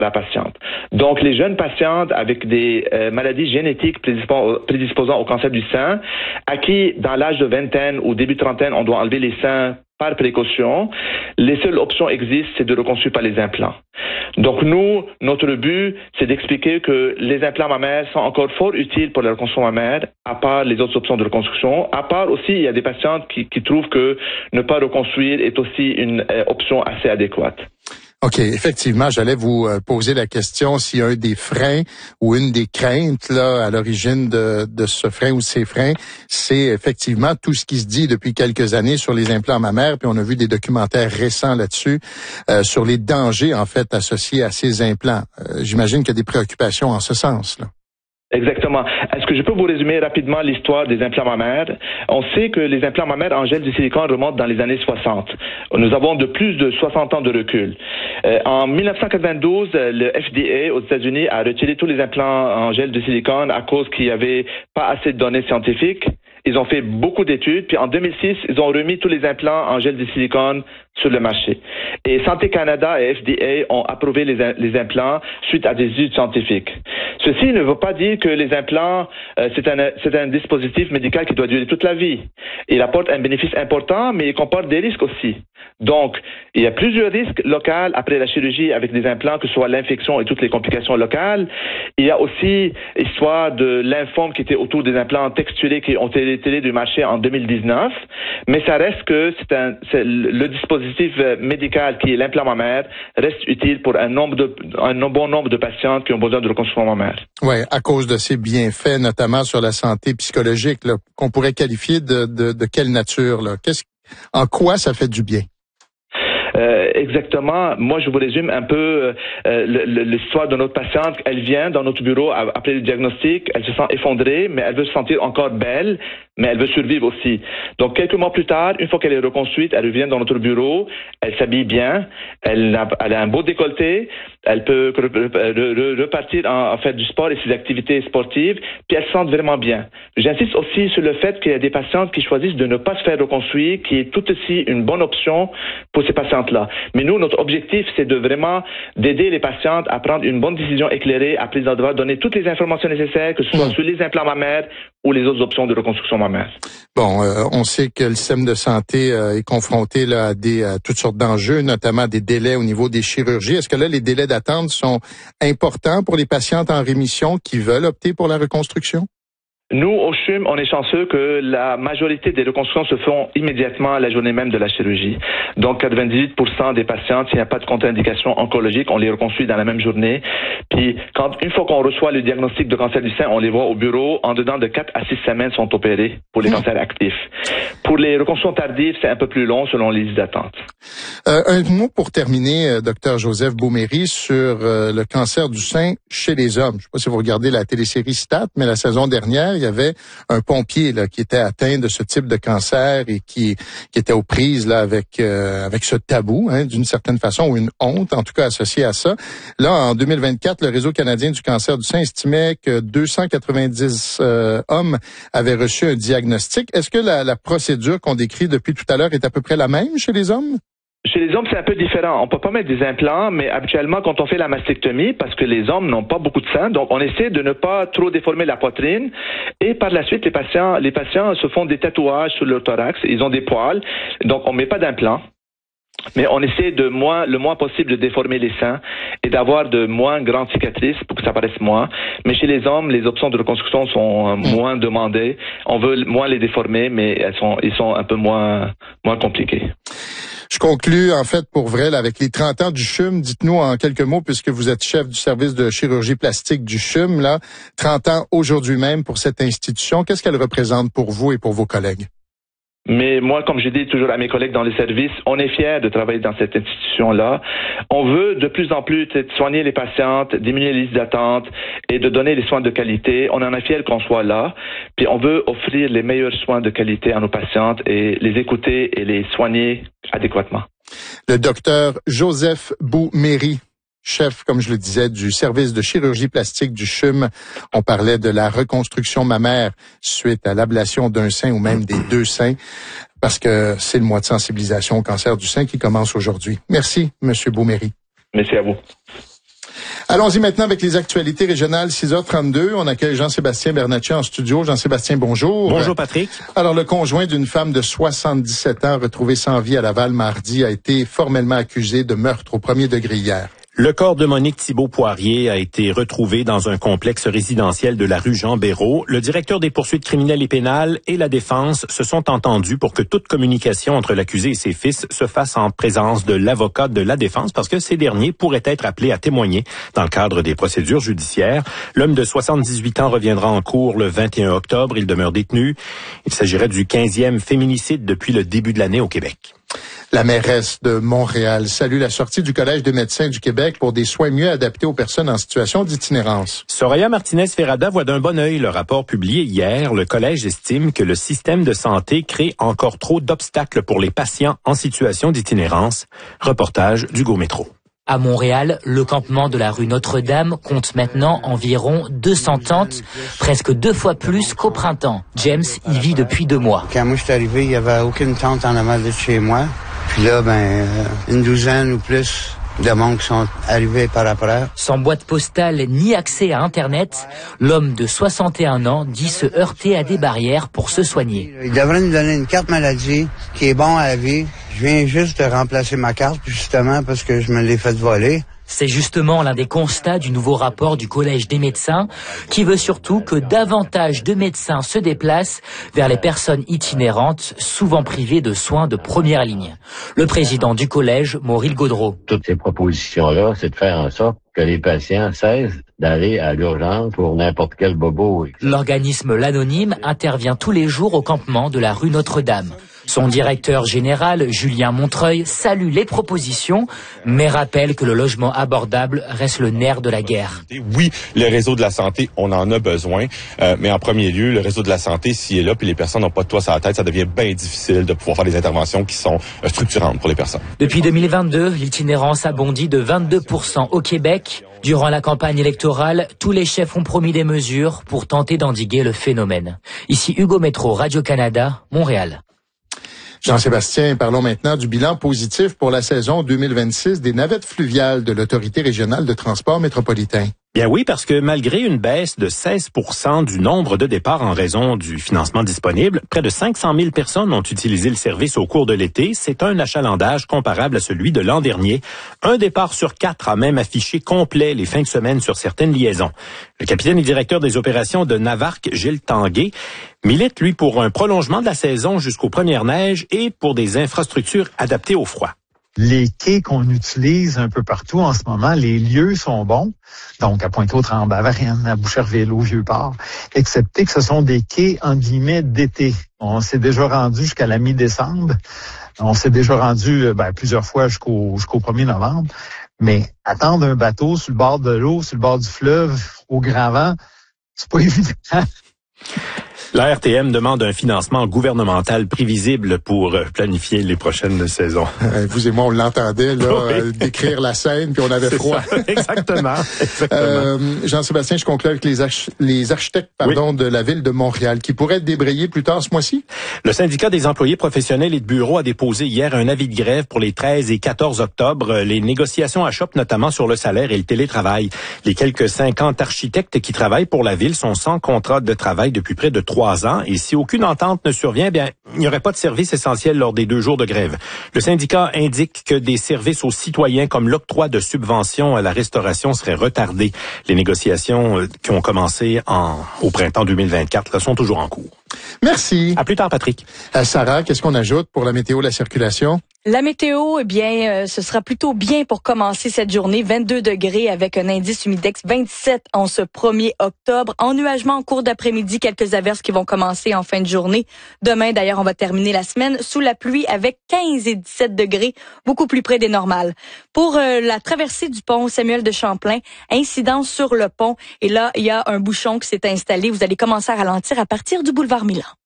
la patiente. Donc, les jeunes patientes avec des maladies génétiques prédisposant au cancer du sein, à qui, dans l'âge de vingtaine ou début trentaine, on doit enlever les seins par précaution, les seules options existent, c'est de reconstruire par les implants. Donc nous, notre but, c'est d'expliquer que les implants mammaires sont encore fort utiles pour la reconstruction mammaire, à part les autres options de reconstruction. À part aussi, il y a des patientes qui trouvent que ne pas reconstruire est aussi une option assez adéquate. OK, effectivement, j'allais vous poser la question si un des freins ou une des craintes là à l'origine de ce frein ou de ces freins, c'est effectivement tout ce qui se dit depuis quelques années sur les implants mammaires, puis on a vu des documentaires récents là-dessus sur les dangers en fait associés à ces implants. J'imagine qu'il y a des préoccupations en ce sens là. Exactement. Est-ce que je peux vous résumer rapidement l'histoire des implants mammaires? On sait que les implants mammaires en gel de silicone remontent dans les années 60. Nous avons de plus de 60 ans de recul. En 1992, le FDA aux États-Unis a retiré tous les implants en gel de silicone à cause qu'il n'y avait pas assez de données scientifiques. Ils ont fait beaucoup d'études, puis en 2006, ils ont remis tous les implants en gel de silicone sur le marché. Et Santé Canada et FDA ont approuvé les implants suite à des études scientifiques. Ceci ne veut pas dire que les implants, c'est un dispositif médical qui doit durer toute la vie. Il apporte un bénéfice important, mais il comporte des risques aussi. Donc, il y a plusieurs risques locaux après la chirurgie avec des implants, que ce soit l'infection et toutes les complications locales. Il y a aussi l'histoire de lymphome qui était autour des implants texturés qui ont été retirés du marché en 2019. Mais ça reste que le dispositif médical qui est l'implant mammaire reste utile pour un bon nombre de patientes qui ont besoin de reconstruction mammaire. Oui, à cause de ses bienfaits, notamment sur la santé psychologique, là, qu'on pourrait qualifier de quelle nature, là? En quoi ça fait du bien? Exactement. Moi, je vous résume un peu l'histoire de notre patiente. Elle vient dans notre bureau après le diagnostic. Elle se sent effondrée, mais elle veut se sentir encore belle, mais elle veut survivre aussi. Donc, quelques mois plus tard, une fois qu'elle est reconstruite, elle revient dans notre bureau. Elle s'habille bien. Elle a un beau décolleté. Elle peut repartir en faire du sport et ses activités sportives. Puis elle se sent vraiment bien. J'insiste aussi sur le fait qu'il y a des patientes qui choisissent de ne pas se faire reconstruire, qui est tout aussi une bonne option pour ces patientes-là. Mais nous, notre objectif, c'est d'aider les patientes à prendre une bonne décision éclairée après avoir donné toutes les informations nécessaires, que ce soit sur les implants mammaires ou les autres options de reconstruction mammaire. Bon, on sait que le système de santé est confronté là, à toutes sortes d'enjeux, notamment des délais au niveau des chirurgies. Est-ce que là, les délais d'attente sont importants pour les patientes en rémission qui veulent opter pour la reconstruction? Nous, au CHUM, on est chanceux que la majorité des reconstructions se font immédiatement à la journée même de la chirurgie. Donc, 98% des patientes, s'il n'y a pas de contre-indication oncologique, on les reconstruit dans la même journée. Puis, une fois qu'on reçoit le diagnostic de cancer du sein, on les voit au bureau. En dedans de 4 à 6 semaines sont opérés pour les cancers actifs. Pour les reconstructions tardives, c'est un peu plus long selon les listes d'attente. Un mot pour terminer, Dr Joseph Bouméry, sur le cancer du sein chez les hommes. Je ne sais pas si vous regardez la télésérie Stat, mais la saison dernière, il y avait un pompier là qui était atteint de ce type de cancer et qui était aux prises là avec ce tabou, d'une certaine façon, ou une honte en tout cas associée à ça. Là, en 2024, le Réseau canadien du cancer du sein estimait que 290 hommes avaient reçu un diagnostic. Est-ce que la procédure qu'on décrit depuis tout à l'heure est à peu près la même chez les hommes? Chez les hommes, c'est un peu différent. On peut pas mettre des implants, mais habituellement, quand on fait la mastectomie, parce que les hommes n'ont pas beaucoup de sein, donc on essaie de ne pas trop déformer la poitrine. Et par la suite, les patients se font des tatouages sur leur thorax. Ils ont des poils, donc on met pas d'implants. Mais on essaie le moins possible de déformer les seins et d'avoir de moins grandes cicatrices pour que ça paraisse moins. Mais chez les hommes, les options de reconstruction sont moins demandées. On veut moins les déformer, mais ils sont un peu moins compliqués. Je conclus, en fait, pour vrai, là, avec les 30 ans du CHUM. Dites-nous en quelques mots, puisque vous êtes chef du service de chirurgie plastique du CHUM, là, 30 ans aujourd'hui même pour cette institution. Qu'est-ce qu'elle représente pour vous et pour vos collègues? Mais moi, comme je dis toujours à mes collègues dans les services, on est fiers de travailler dans cette institution-là. On veut de plus en plus soigner les patientes, diminuer les listes d'attente et de donner les soins de qualité. On en est fiers qu'on soit là. Puis on veut offrir les meilleurs soins de qualité à nos patientes et les écouter et les soigner adéquatement. Le docteur Joseph Bouméry, chef, comme je le disais, du service de chirurgie plastique du CHUM. On parlait de la reconstruction mammaire suite à l'ablation d'un sein ou même des deux seins, parce que c'est le mois de sensibilisation au cancer du sein qui commence aujourd'hui. Merci, Monsieur Bouméry. Merci à vous. Allons-y maintenant avec les actualités régionales, 6h32. On accueille Jean-Sébastien Bernatchez en studio. Jean-Sébastien, bonjour. Bonjour, Patrick. Alors, le conjoint d'une femme de 77 ans retrouvé sans vie à Laval mardi a été formellement accusé de meurtre au premier degré hier. Le corps de Monique Thibault-Poirier a été retrouvé dans un complexe résidentiel de la rue Jean-Béraud. Le directeur des poursuites criminelles et pénales et la défense se sont entendus pour que toute communication entre l'accusé et ses fils se fasse en présence de l'avocat de la défense parce que ces derniers pourraient être appelés à témoigner dans le cadre des procédures judiciaires. L'homme de 78 ans reviendra en cours le 21 octobre. Il demeure détenu. Il s'agirait du 15e féminicide depuis le début de l'année au Québec. La mairesse de Montréal salue la sortie du Collège des médecins du Québec pour des soins mieux adaptés aux personnes en situation d'itinérance. Soraya Martinez-Ferrada voit d'un bon œil le rapport publié hier. Le Collège estime que le système de santé crée encore trop d'obstacles pour les patients en situation d'itinérance. Reportage d'Hugo Métro. À Montréal, le campement de la rue Notre-Dame compte maintenant environ 200 tentes, presque 2 fois plus qu'au printemps. James y vit depuis 2 mois. Quand moi je suis arrivé, il n'y avait aucune tente en avant de chez moi. Puis là, une douzaine ou plus de monde qui sont arrivés par après. Sans boîte postale ni accès à Internet, l'homme de 61 ans dit se heurter à des barrières pour se soigner. Il devrait nous donner une carte maladie qui est bon à la vie. Je viens juste de remplacer ma carte, justement, parce que je me l'ai fait voler. C'est justement l'un des constats du nouveau rapport du Collège des médecins qui veut surtout que davantage de médecins se déplacent vers les personnes itinérantes, souvent privées de soins de première ligne. Le président du Collège, Maurice Gaudreau. Toutes ces propositions-là, c'est de faire en sorte que les patients cessent d'aller à l'urgence pour n'importe quel bobo. L'organisme L'Anonyme intervient tous les jours au campement de la rue Notre-Dame. Son directeur général, Julien Montreuil, salue les propositions, mais rappelle que le logement abordable reste le nerf de la guerre. Oui, le réseau de la santé, on en a besoin, mais en premier lieu, le réseau de la santé, s'il est là, puis les personnes n'ont pas de toit sur la tête, ça devient bien difficile de pouvoir faire des interventions qui sont structurantes pour les personnes. Depuis 2022, l'itinérance a bondi de 22% au Québec. Durant la campagne électorale, tous les chefs ont promis des mesures pour tenter d'endiguer le phénomène. Ici Hugo Métro, Radio-Canada, Montréal. Jean-Sébastien, parlons maintenant du bilan positif pour la saison 2026 des navettes fluviales de l'Autorité régionale de transport métropolitain. Bien oui, parce que malgré une baisse de 16% du nombre de départs en raison du financement disponible, près de 500 000 personnes ont utilisé le service au cours de l'été. C'est un achalandage comparable à celui de l'an dernier. Un départ sur 4 a même affiché complet les fins de semaine sur certaines liaisons. Le capitaine et directeur des opérations de Navarque, Gilles Tanguay, milite, lui, pour un prolongement de la saison jusqu'aux premières neiges et pour des infrastructures adaptées au froid. Les quais qu'on utilise un peu partout en ce moment, les lieux sont bons. Donc, à Pointe-aux-Trembles, à Varennes, à Boucherville, au Vieux-Port, excepté que ce sont des quais, en guillemets, d'été. On s'est déjà rendu jusqu'à la mi-décembre. On s'est déjà rendu plusieurs fois jusqu'au 1er novembre. Mais attendre un bateau sur le bord de l'eau, sur le bord du fleuve, au grand vent, c'est pas évident. La RTM demande un financement gouvernemental prévisible pour planifier les prochaines saisons. Vous et moi, on l'entendait là, décrire la scène, puis on avait froid. Exactement. Jean-Sébastien, je conclue avec les architectes de la ville de Montréal qui pourraient être débrayés plus tard ce mois-ci. Le syndicat des employés professionnels et de bureaux a déposé hier un avis de grève pour les 13 et 14 octobre. Les négociations achoppent notamment sur le salaire et le télétravail. Les quelques 50 architectes qui travaillent pour la ville sont sans contrat de travail depuis près de 3 ans, et si aucune entente ne survient, il n'y aurait pas de service essentiel lors des 2 jours de grève. Le syndicat indique que des services aux citoyens comme l'octroi de subventions à la restauration seraient retardés. Les négociations qui ont commencé au printemps 2024 sont toujours en cours. Merci. À plus tard, Patrick. Sarah, qu'est-ce qu'on ajoute pour la météo, la circulation? La météo, ce sera plutôt bien pour commencer cette journée. 22 degrés avec un indice humidex 27 en ce 1er octobre. Ennuagement en cours d'après-midi, quelques averses qui vont commencer en fin de journée. Demain, d'ailleurs, on va terminer la semaine sous la pluie avec 15 et 17 degrés, beaucoup plus près des normales. Pour la traversée du pont Samuel de Champlain, incidence sur le pont. Et là, il y a un bouchon qui s'est installé. Vous allez commencer à ralentir à partir du boulevard Milan.